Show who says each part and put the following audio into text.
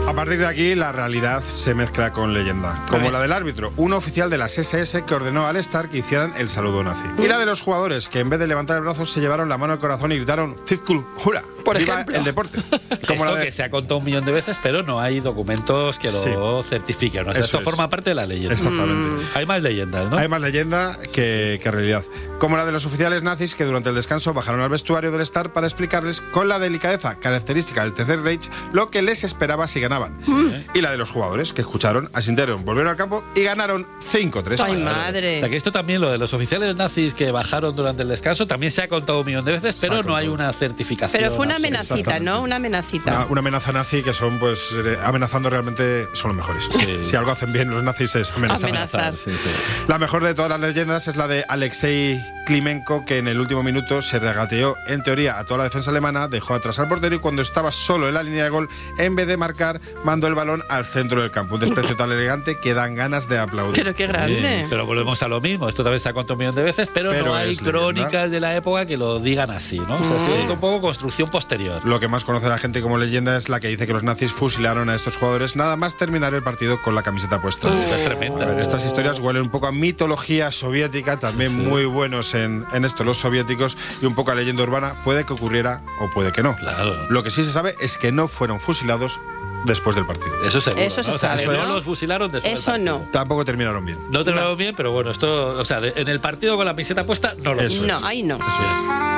Speaker 1: A partir de aquí, la realidad se mezcla con leyenda. Como la del árbitro, un oficial de las SS que ordenó al Star que hicieran el saludo nazi. Y la de los jugadores, que en vez de levantar el brazo, se llevaron la mano al corazón y gritaron Fitkul Hura.
Speaker 2: Por
Speaker 1: ¡Viva
Speaker 2: ejemplo!
Speaker 1: el deporte!
Speaker 3: Como esto que se ha contado un millón de veces, pero no hay documentos que lo certifiquen. ¿No? O sea, esto forma parte de la leyenda.
Speaker 1: Exactamente.
Speaker 3: Hay más leyendas, ¿no?
Speaker 1: Hay más leyenda que realidad. Como la de los oficiales nazis que durante el descanso bajaron al vestuario del Star para explicarles con la delicadeza característica del Tercer Reich lo que les esperaba si ganaban. Y la de los jugadores que escucharon, asintieron, volvieron al campo y ganaron 5-3.
Speaker 2: ¡Ay, madre!
Speaker 3: O sea, que esto también, lo de los oficiales nazis que bajaron durante el descanso, también se ha contado un millón de veces, pero no hay una certificación.
Speaker 2: Pero fue una amenacita, ¿no? Una amenacita.
Speaker 1: Una amenaza nazi que son, pues, amenazando realmente son los mejores.
Speaker 3: Sí.
Speaker 1: Si algo hacen bien los nazis es amenazar.
Speaker 3: Sí.
Speaker 1: La mejor de todas las leyendas es la de Alexei Klimenko, que en el último minuto se regateó, en teoría, a toda la defensa alemana, dejó atrás al portero y cuando estaba solo en la línea de gol, en vez de marcar, mandó el balón al centro del campo. Un desprecio tan elegante que dan ganas de aplaudir.
Speaker 2: Pero qué grande.
Speaker 3: Pero volvemos a lo mismo. Esto también se ha contado un millón de veces, pero no hay crónicas de la época que lo digan así, ¿no? O sea, es un poco construcción posterior.
Speaker 1: Lo que más conoce la gente como leyenda es la que dice que los nazis fusilaron a estos jugadores nada más terminar el partido con la camiseta puesta.
Speaker 3: Es tremenda.
Speaker 1: A ver, estas historias huelen un poco a mitología soviética, también muy buenos en esto los soviéticos, y un poco a leyenda urbana. Puede que ocurriera o puede que no.
Speaker 3: Claro.
Speaker 1: Lo que sí se sabe es que no fueron fusilados después del partido.
Speaker 3: Eso seguro.
Speaker 2: Eso se
Speaker 3: ¿no? O sea,
Speaker 2: sabe,
Speaker 3: no
Speaker 2: ¿no?
Speaker 3: los fusilaron después
Speaker 2: Eso
Speaker 3: del partido.
Speaker 2: no.
Speaker 1: Tampoco terminaron bien.
Speaker 3: No terminaron bien, pero bueno, esto, o sea, en el partido con la camiseta puesta no lo
Speaker 1: Eso
Speaker 2: No,
Speaker 1: es.
Speaker 2: ahí no.
Speaker 1: Eso es.